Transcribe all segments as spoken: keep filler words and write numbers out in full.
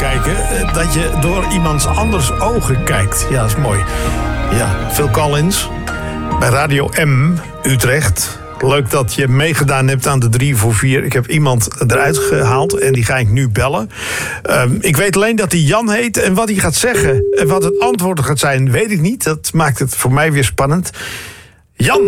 kijken, dat je door iemands anders ogen kijkt. Ja, dat is mooi. Ja, Phil Collins bij Radio M Utrecht. Leuk dat je meegedaan hebt aan de drie voor vier. Ik heb iemand eruit gehaald en die ga ik nu bellen. Um, ik weet alleen dat hij Jan heet en wat hij gaat zeggen en wat het antwoord gaat zijn, weet ik niet. Dat maakt het voor mij weer spannend. Jan.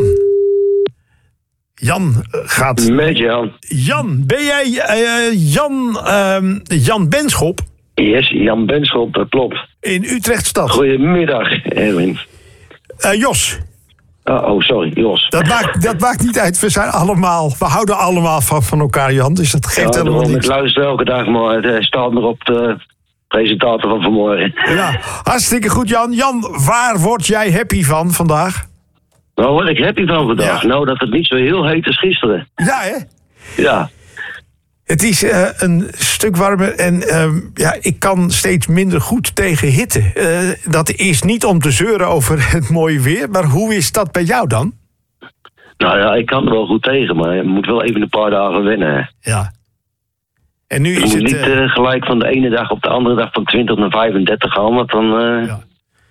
Jan gaat... Met Jan. Jan, ben jij uh, Jan, uh, Jan Benschop? Yes, Jan Benschop, dat klopt. In Utrechtstad. Goedemiddag, Erwin. Uh, Jos. Oh, oh, sorry, Jos. Dat maakt, dat maakt niet uit. We zijn allemaal, we houden allemaal van, van elkaar, Jan. Dus dat geeft ja, helemaal niks. Ik luister elke dag, maar het staat nog op de presentator van vanmorgen. Ja, hartstikke goed, Jan. Jan, waar word jij happy van vandaag? Nou, word ik happy van vandaag? Ja. Nou, dat het niet zo heel heet is gisteren. Ja, hè? Ja. Het is uh, een stuk warmer en uh, ja, ik kan steeds minder goed tegen hitte. Uh, dat is niet om te zeuren over het mooie weer, maar hoe is dat bij jou dan? Nou ja, ik kan er wel goed tegen, maar je moet wel even een paar dagen wennen. Ja. En nu je is moet het... niet Uh... uh, gelijk van de ene dag op de andere dag van twintig naar vijfendertig gaan, want dan... Uh... Ja.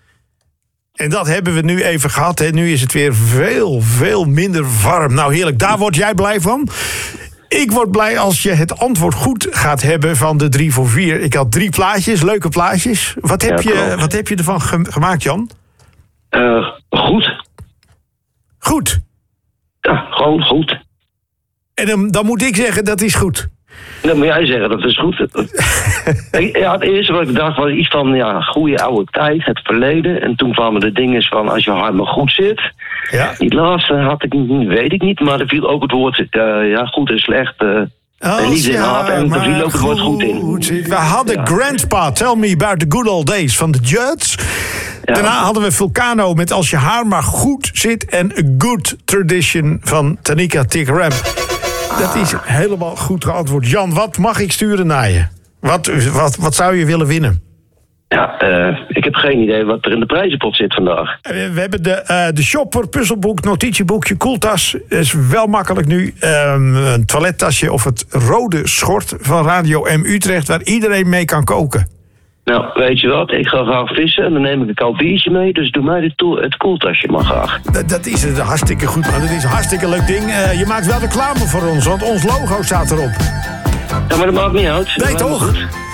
En dat hebben we nu even gehad. Hè. Nu is het weer veel, veel minder warm. Nou, heerlijk. Daar word jij blij van. Ik word blij als je het antwoord goed gaat hebben van de drie voor vier. Ik had drie plaatjes, leuke plaatjes. Wat heb, ja, je, wat heb je ervan ge- gemaakt, Jan? Uh, goed. Goed? Ja, gewoon goed. En dan, dan moet ik zeggen, dat is goed. Dan moet jij zeggen, dat is goed. Ja, het eerste wat ik dacht was iets van, ja, goede oude tijd, het verleden. En toen kwamen de dingen van, als je hart maar goed zit. Ja. Die laatste had ik, weet ik niet, maar er viel ook het woord, uh, ja, goed en slecht. Uh, en liefde en haat, en er viel ook het woord goed in. We hadden ja. Grandpa, Tell Me About the Good Old Days van de Judds. Ja. Daarna hadden we Vulcano met Als je haar maar goed zit. En A Good Tradition van Tanika Tigran. Dat is helemaal goed geantwoord. Jan, wat mag ik sturen naar je? Wat, wat, wat zou je willen winnen? Ja, uh, ik heb geen idee wat er in de prijzenpot zit vandaag. We, we hebben de, uh, de shopper, puzzelboek, notitieboekje, koeltas. Is wel makkelijk nu. Um, een toilettasje of het rode schort van Radio M Utrecht... waar iedereen mee kan koken. Nou, weet je wat? Ik ga graag vissen en dan neem ik een koud biertje mee. Dus doe mij het, to- het koeltasje maar graag. Dat, dat is het, hartstikke goed, man. Dat is een hartstikke leuk ding. Uh, je maakt wel reclame voor ons, want ons logo staat erop. Ja, maar dat maakt niet uit. Nee, toch?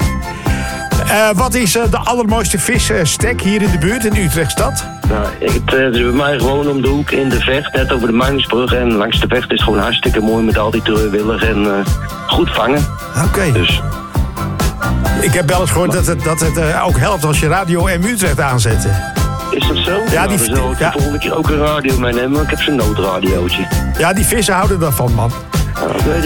Uh, wat is uh, de allermooiste visstek hier in de buurt in Utrechtstad? Nou, het uh, is bij mij gewoon om de hoek in de Vecht, net over de Muinsbrug. En langs de Vecht is gewoon hartstikke mooi met al die treurwillig en uh, goed vangen. Oké. Okay. Dus... Ik heb wel eens gehoord dat het, dat het uh, ook helpt als je Radio M Utrecht aanzet. Is dat zo? Ja, nou, die, dan zal ik ja. de volgende keer ook een radio meenemen, want ik heb zo'n noodradiootje. Ja, die vissen houden daarvan, man. Ja, okay.